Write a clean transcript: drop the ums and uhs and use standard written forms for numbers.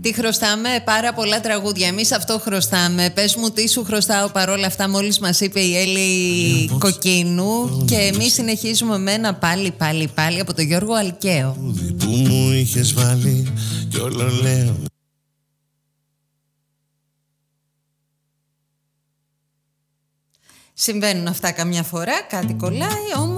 Τι χρωστάμε? Πάρα πολλά τραγούδια. Εμείς αυτό χρωστάμε. Πες μου τι σου χρωστάω παρόλα αυτά, μόλις μας είπε η Έλλη Κοκκίνου. Και εμείς συνεχίζουμε με ένα πάλι από τον Γιώργο Αλκαίο. Που μου είχες βάλει κι όλο λέω. Συμβαίνουν αυτά καμιά φορά, κάτι κολλάει όμως.